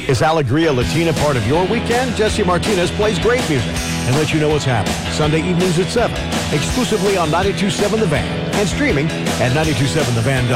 Is Alegria Latina part of your weekend? Jesse Martinez plays great music and lets you know what's happening Sunday evenings at 7, exclusively on 92.7 The Van and streaming at 927thevan.com.